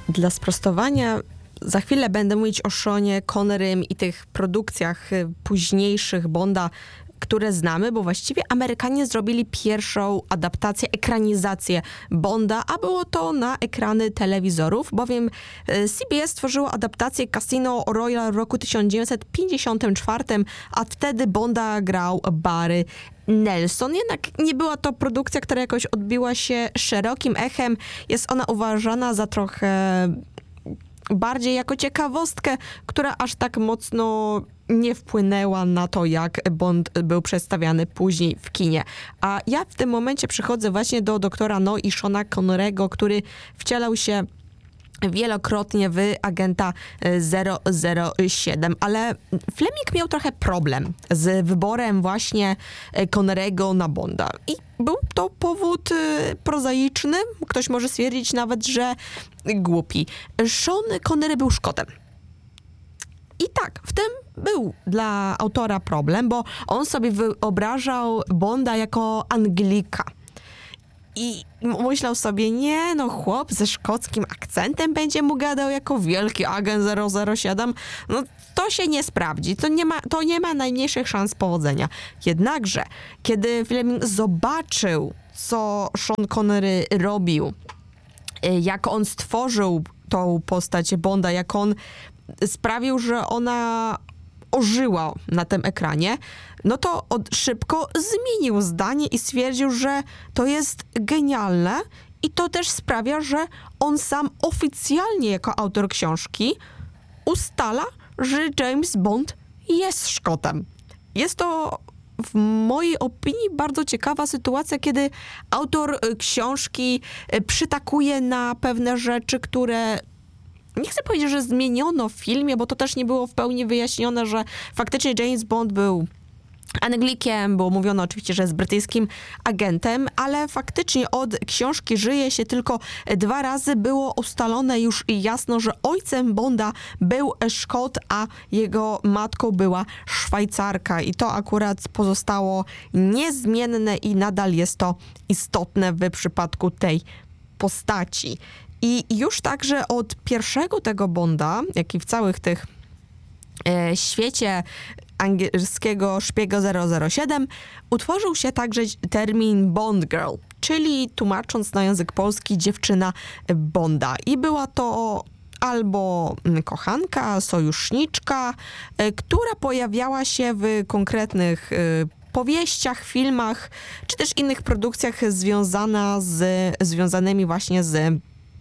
Dla sprostowania za chwilę będę mówić o Seanie Connerym i tych produkcjach późniejszych Bonda, które znamy, bo właściwie Amerykanie zrobili pierwszą adaptację, ekranizację Bonda, a było to na ekrany telewizorów, bowiem CBS stworzyło adaptację Casino Royale w roku 1954, a wtedy Bonda grał Barry Nelson. Jednak nie była to produkcja, która jakoś odbiła się szerokim echem. Jest ona uważana za trochę bardziej jako ciekawostkę, która aż tak mocno nie wpłynęła na to, jak Bond był przedstawiany później w kinie. A ja w tym momencie przychodzę właśnie do doktora No i Seana Connery'ego, który wcielał się wielokrotnie w agenta 007, ale Fleming miał trochę problem z wyborem właśnie Connery'ego na Bonda. I był to powód prozaiczny, ktoś może stwierdzić nawet, że głupi. Sean Connery był Szkotem. I tak, w tym był dla autora problem, bo on sobie wyobrażał Bonda jako Anglika. I myślał sobie, nie no, chłop ze szkockim akcentem będzie mu gadał jako wielki agent 007. No to się nie sprawdzi, to nie ma najmniejszych szans powodzenia. Jednakże, kiedy Fleming zobaczył, co Sean Connery robił, jak on stworzył tą postać Bonda, jak on sprawił, że ona ożyła na tym ekranie, no to szybko zmienił zdanie i stwierdził, że to jest genialne i to też sprawia, że on sam oficjalnie jako autor książki ustala, że James Bond jest Szkotem. Jest to w mojej opinii bardzo ciekawa sytuacja, kiedy autor książki przytakuje na pewne rzeczy, które nie chcę powiedzieć, że zmieniono w filmie, bo to też nie było w pełni wyjaśnione, że faktycznie James Bond był Anglikiem, bo mówiono oczywiście, że jest brytyjskim agentem, ale faktycznie od książki Żyje się tylko 2 razy było ustalone już jasno, że ojcem Bonda był Szkot, a jego matką była Szwajcarka i to akurat pozostało niezmienne i nadal jest to istotne w przypadku tej postaci. I już także od pierwszego tego Bonda, jak i w całych tych świecie angielskiego szpiega 007, utworzył się także termin Bond Girl, czyli tłumacząc na język polski dziewczyna Bonda. I była to albo kochanka, sojuszniczka, która pojawiała się w konkretnych powieściach, filmach, czy też innych produkcjach związanymi właśnie z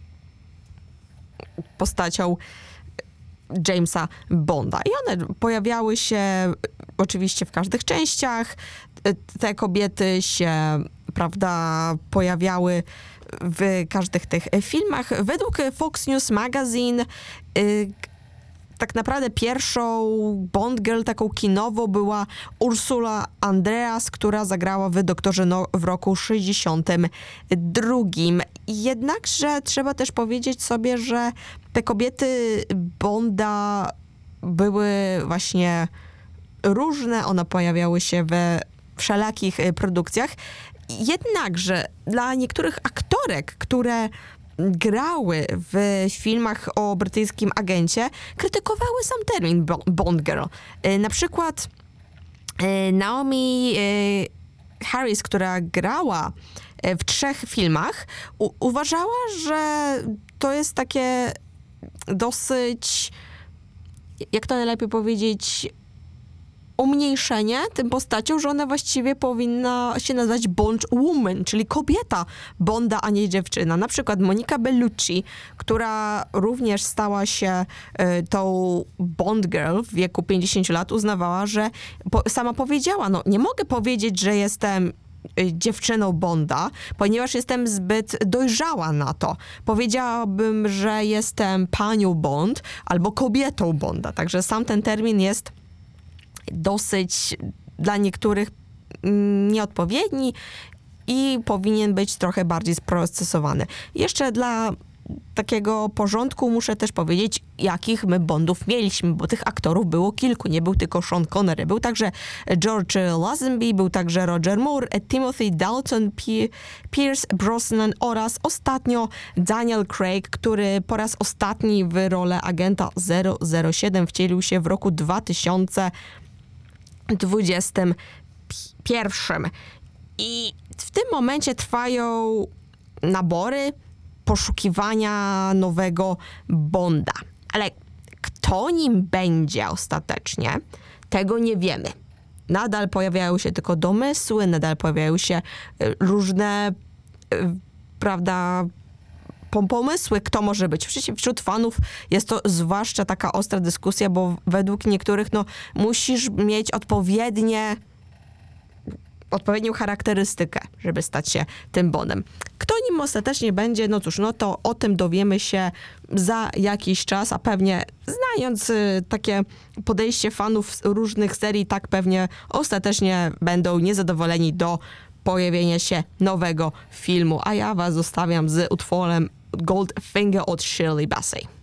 postacią Jamesa Bonda. I one pojawiały się oczywiście w każdych częściach. Te kobiety się, prawda, pojawiały w każdych tych filmach. Według Fox News Magazine tak naprawdę pierwszą Bond Girl taką kinową była Ursula Andreas, która zagrała w Doktorze No w roku 62. Jednakże trzeba też powiedzieć sobie, że te kobiety Bonda były właśnie różne, one pojawiały się we wszelakich produkcjach. Jednakże dla niektórych aktorek, które grały w filmach o brytyjskim agencie, krytykowały sam termin Bond Girl. Na przykład Naomi Harris, która grała w 3 filmach, uważała, że to jest takie dosyć, jak to najlepiej powiedzieć, umniejszenie tym postacią, że ona właściwie powinna się nazywać Bond Woman, czyli kobieta Bonda, a nie dziewczyna. Na przykład Monica Bellucci, która również stała się tą Bond Girl w wieku 50 lat, uznawała, że sama powiedziała, no nie mogę powiedzieć, że jestem dziewczyną Bonda, ponieważ jestem zbyt dojrzała na to. Powiedziałabym, że jestem panią Bond albo kobietą Bonda. Także sam ten termin jest dosyć dla niektórych nieodpowiedni i powinien być trochę bardziej sprocesowany. Jeszcze dla takiego porządku muszę też powiedzieć, jakich my Bondów mieliśmy, bo tych aktorów było kilku. Nie był tylko Sean Connery. Był także George Lazenby, był także Roger Moore, Timothy Dalton, Pierce Brosnan oraz ostatnio Daniel Craig, który po raz ostatni w rolę agenta 007 wcielił się w roku 2021. I w tym momencie trwają nabory, poszukiwania nowego Bonda. Ale kto nim będzie ostatecznie, tego nie wiemy. Nadal pojawiają się tylko domysły, nadal pojawiają się różne, prawda, pomysły, kto może być. Wśród fanów jest to zwłaszcza taka ostra dyskusja, bo według niektórych musisz mieć odpowiednią charakterystykę, żeby stać się tym Bondem. Kto nim ostatecznie będzie, to o tym dowiemy się za jakiś czas, a pewnie znając takie podejście fanów różnych serii, tak pewnie ostatecznie będą niezadowoleni do pojawienia się nowego filmu. A ja was zostawiam z utworem Goldfinger od Shirley Bassey.